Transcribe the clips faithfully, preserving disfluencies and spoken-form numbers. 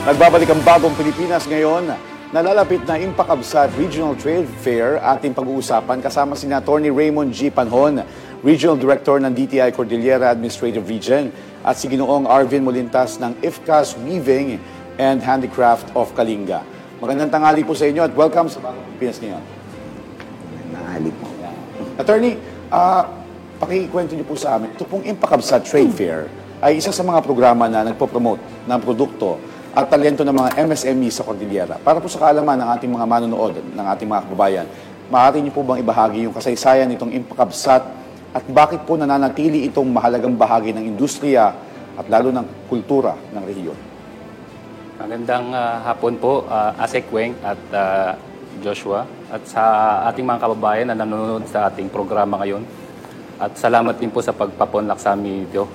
Nagbabalik ang bagong Pilipinas ngayon. Nalalapit na Impakabsat Regional Trade Fair ating pag-uusapan kasama si Attorney Raymond G. Panhon, Regional Director ng D T I Cordillera Administrative Region, at si Ginoong Arvin Molintas ng I F C A S Weaving and Handicraft of Kalinga. Magandang tanghali po sa inyo at welcome sa bagong Pilipinas ngayon. Tanghali po. Attorney, uh, pakikwento niyo po sa amin, ito pong Impakabsat Trade Fair ay isa sa mga programa na nagpo-promote ng produkto at talento ng mga M S M E sa Cordillera. Para po sa kaalaman ng ating mga manonood, ng ating mga kababayan, maaari niyo po bang ibahagi yung kasaysayan nitong Impakabsat at bakit po nananatili itong mahalagang bahagi ng industriya at lalo ng kultura ng rehiyon? Magandang uh, hapon po, uh, Asek Weng at uh, Joshua, at sa ating mga kababayan na nanonood sa ating programa ngayon. At salamat din po sa pagpaponlak sa amin dito.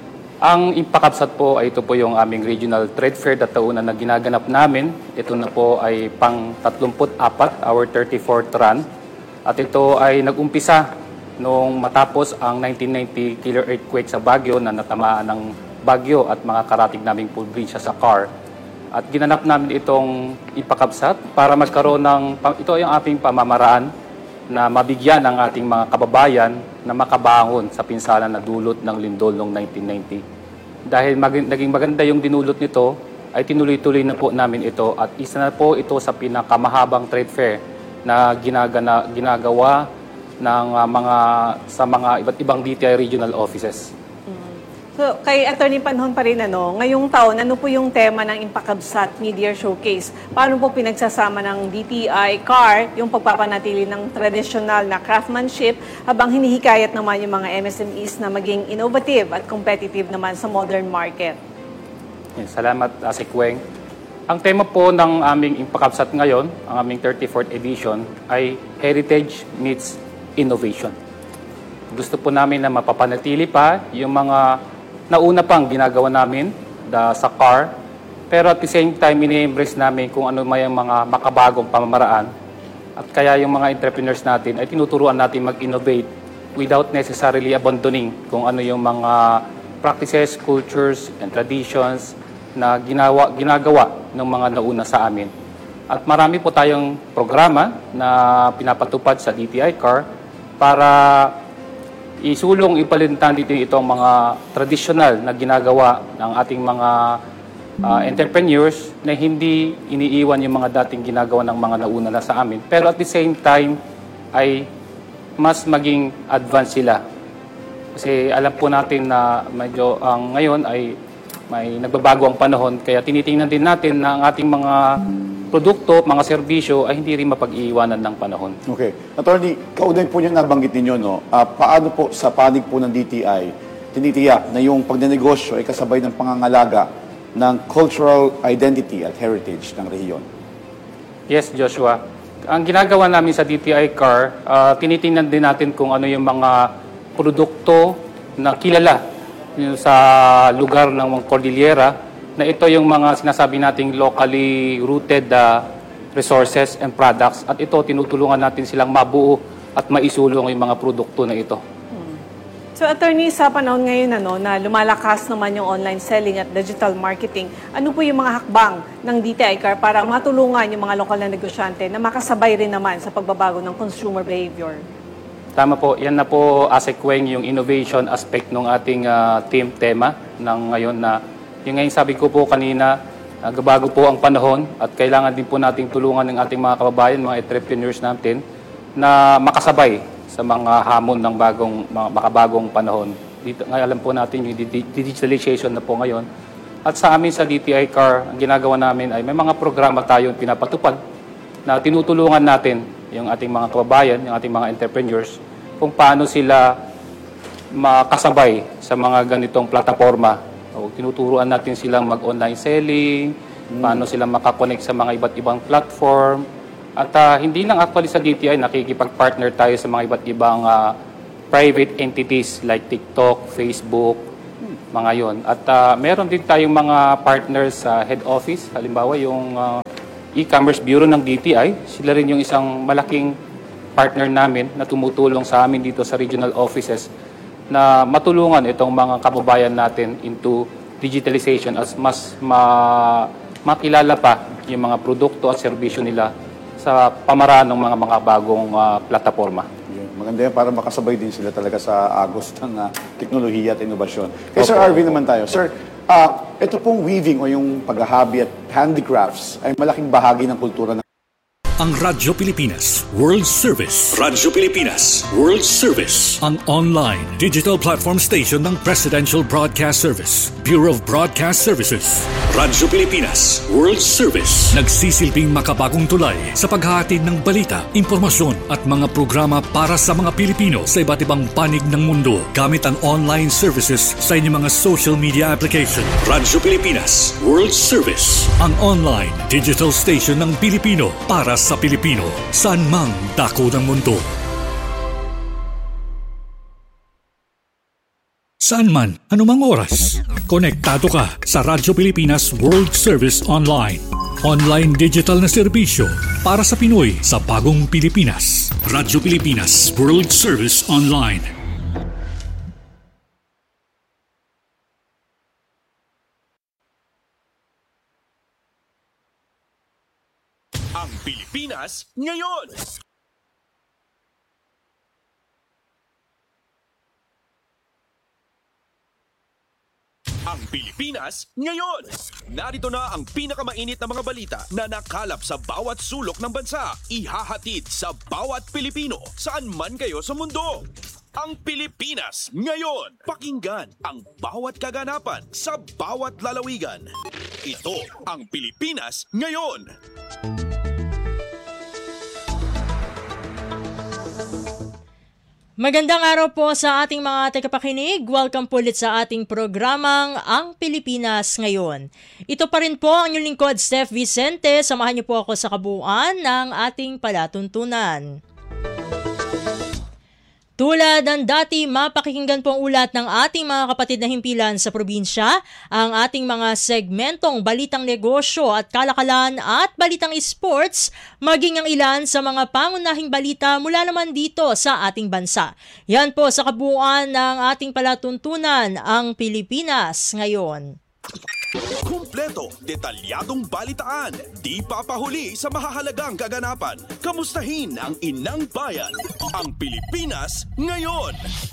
Ang Impakabsat po ay ito po yung aming regional trade fair na taon na ginaganap namin. Ito na po ay pang tatlumput apat, our thirty-fourth run. At ito ay nag-umpisa noong matapos ang nineteen ninety killer earthquake sa Baguio na natamaan ng Baguio at mga karatig naming probinsya sa C A R. At ginanap namin itong Impakabsat para magkaroon ng, ito ay ang aming pamamaraan na mabigyan ng ating mga kababayan na makabangon sa pinsala na dulot ng lindol noong nineteen ninety. Dahil mag naging maganda yung dinulot nito, ay tinuloy-tuloy na po namin ito at isa na po ito sa pinakamahabang trade fair na ginagana, ginagawa ng uh, mga sa mga iba't ibang D T I regional offices. So, kay Attorney Panhon pa rin, ano, ngayong taon, ano po yung tema ng Impakabsat Mid-Year Showcase? Paano po pinagsasama ng D T I C A R yung pagpapanatili ng traditional na craftsmanship habang hinihikayat naman yung mga M S M Es na maging innovative at competitive naman sa modern market? Yes, salamat, Asik Weng. Ang tema po ng aming Impakabsat ngayon, ang aming thirty-fourth edition, ay Heritage Meets Innovation. Gusto po namin na mapapanatili pa yung mga nauna pang ginagawa namin da, sa C A R, pero at the same time, ini-embrace namin kung ano may mga makabagong pamamaraan. At kaya yung mga entrepreneurs natin ay tinuturuan natin mag-innovate without necessarily abandoning kung ano yung mga practices, cultures, and traditions na ginawa, ginagawa ng mga nauna sa amin. At marami po tayong programa na pinapatupad sa D T I C A R para isulong ipalintan dito itong mga traditional na ginagawa ng ating mga uh, entrepreneurs na hindi iniiwan yung mga dating ginagawa ng mga nauna na sa amin. Pero at the same time ay mas maging advanced sila. Kasi alam po natin na medyo ang uh, ngayon ay may nagbabago ang panahon, kaya tinitingnan din natin na ang ating mga produkto, mga serbisyo ay hindi rin mapag-iiwanan ng panahon. Okay. Attorney, kaunay po niyo nabanggit ninyo, no? Uh, paano po sa panig po ng D T I tinitiyak na yung pagnenegosyo ay kasabay ng pangangalaga ng cultural identity at heritage ng rehiyon? Yes, Joshua. Ang ginagawa namin sa D T I C A R, uh, tinitingnan din natin kung ano yung mga produkto na kilala yung sa lugar ng Cordillera, na ito yung mga sinasabi nating locally rooted uh, resources and products, at ito tinutulungan natin silang mabuo at maisulong yung mga produkto na ito. Hmm. So, Attorney, sa panahon ngayon ano, na lumalakas naman yung online selling at digital marketing, ano po yung mga hakbang ng D T I C A R para matulungan yung mga lokal na negosyante na makasabay rin naman sa pagbabago ng consumer behavior? Tama po, yan na po, Asek Weng, yung innovation aspect ng ating uh, team tema ng ngayon na yung ngayon sabi ko po kanina, nagbabago po ang panahon at kailangan din po nating tulungan ng ating mga kababayan, mga entrepreneurs natin na makasabay sa mga hamon ng bagong, mga makabagong panahon. Dito, ngayon alam po natin yung digitalization na po ngayon. At sa amin sa D T I C A R, ang ginagawa namin ay may mga programa tayong pinapatupad na tinutulungan natin yung ating mga kababayan, yung ating mga entrepreneurs, kung paano sila makasabay sa mga ganitong plataforma. O, tinuturuan natin silang mag-online selling, mm. paano sila makakonect sa mga iba't ibang platform. At uh, hindi lang actually sa D T I, nakikipag-partner tayo sa mga iba't ibang uh, private entities like TikTok, Facebook, mm. mga yon. At uh, meron din tayong mga partners sa head office, halimbawa yung uh, e-commerce bureau ng D T I. Sila rin yung isang malaking partner namin na tumutulong sa amin dito sa regional offices na matulungan itong mga kababayan natin into digitalization as mas ma makilala pa yung mga produkto at serbisyo nila sa pamaraan ng mga mga bagong uh, plataforma. Yun. Maganda yan para makasabay din sila talaga sa agos ng uh, teknolohiya at inobasyon. Kay Sir Arvin naman tayo. Sir, uh, ito pong weaving o yung paghahabi at handicrafts ay malaking bahagi ng kultura ng ang Radyo Pilipinas World Service. Radyo Pilipinas World Service. Ang online digital platform station ng Presidential Broadcast Service, Bureau of Broadcast Services. Radyo Pilipinas World Service. Nagsisilbing makabagong tulay sa paghahatid ng balita, impormasyon at mga programa para sa mga Pilipino sa iba't ibang panig ng mundo gamit ang online services sa inyong mga social media application. Radyo Pilipinas World Service. Ang online digital station ng Pilipino para sa Pilipino, saan mang dako ng mundo. Saan man, anumang oras, konektado ka sa Radyo Pilipinas World Service Online. Online digital na serbisyo para sa Pinoy sa bagong Pilipinas. Radyo Pilipinas World Service Online. Ang Pilipinas ngayon. Ang Pilipinas ngayon. Narito na ang pinakamainit na mga balita na nakalap sa bawat sulok ng bansa. Ihahatid sa bawat Pilipino saan man kayo sa mundo. Ang Pilipinas ngayon. Pakinggan ang bawat kaganapan sa bawat lalawigan. Ito ang Pilipinas ngayon. Magandang araw po sa ating mga tagapakinig. Welcome po ulit sa ating programang Ang Pilipinas Ngayon. Ito pa rin po ang inyong lingkod, Steph Vicente. Samahan niyo po ako sa kabuuan ng ating palatuntunan. Tulad ng dati, mapakikinggan po ang ulat ng ating mga kapatid na himpilan sa probinsya, ang ating mga segmentong balitang negosyo at kalakalan at balitang sports, maging ang ilan sa mga pangunahing balita mula naman dito sa ating bansa. Yan po sa kabuuan ng ating palatuntunan, ang Pilipinas Ngayon. Kumpleto, detalyadong balitaan, di papahuli sa mahahalagang kaganapan. Kamustahin ang inang bayan, ang Pilipinas ngayon.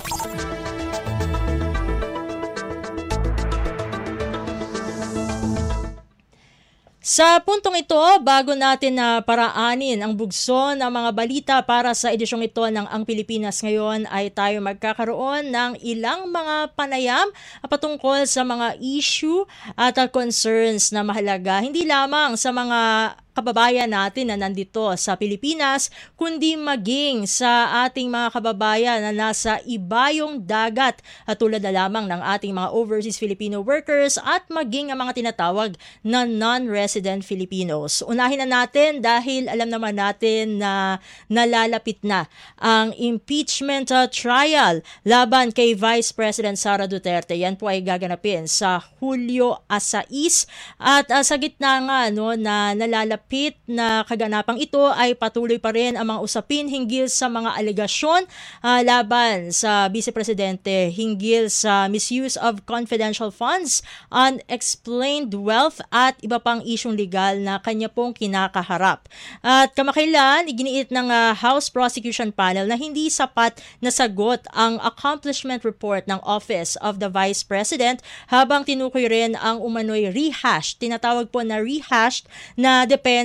Sa puntong ito, bago natin na paraanin ang bugso ng mga balita para sa edisyong ito ng Ang Pilipinas Ngayon, ay tayo magkakaroon ng ilang mga panayam patungkol sa mga issue at concerns na mahalaga, hindi lamang sa mga kababayan natin na nandito sa Pilipinas, kundi maging sa ating mga kababayan na nasa ibayong dagat at tulad na lamang ng ating mga overseas Filipino workers at maging ang mga tinatawag na non-resident Filipinos. Unahin na natin dahil alam naman natin na nalalapit na ang impeachment uh, trial laban kay Vice President Sara Duterte. Yan po ay gaganapin sa Hulyo sais at uh, sa gitna nga no, na nalalapit na kaganapang ito ay patuloy pa rin ang mga usapin hinggil sa mga alegasyon uh, laban sa Vice Presidente hinggil sa misuse of confidential funds, unexplained wealth at iba pang isyong legal na kanya pong kinakaharap. At kamakailan, iginiit ng uh, House Prosecution Panel na hindi sapat na sagot ang accomplishment report ng Office of the Vice President habang tinukoy rin ang umano'y rehashed, tinatawag po na rehashed na depensa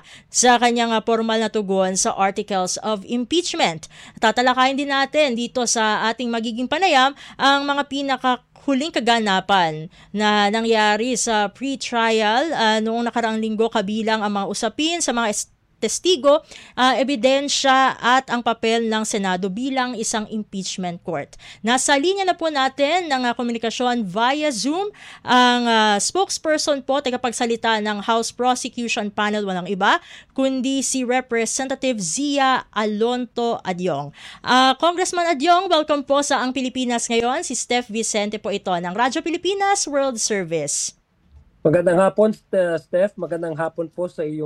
sa kanyang uh, formal na tugon sa articles of impeachment. Tatalakayin din natin dito sa ating magiging panayam ang mga pinaka huling kaganapan na nangyari sa pre-trial uh, noong nakaraang linggo kabilang ang mga usapin sa mga est- testigo, uh, ebidensya at ang papel ng Senado bilang isang impeachment court. Nasa linya na po natin ng uh, komunikasyon via Zoom ang uh, spokesperson po, tagapagsalita ng House Prosecution Panel, walang iba, kundi si Representative Zia Alonto Adyong. Uh, Congressman Adyong, welcome po sa Ang Pilipinas Ngayon. Si Steph Vicente po ito ng Radyo Pilipinas World Service. Magandang hapon, Steph. Magandang hapon po sa iyo.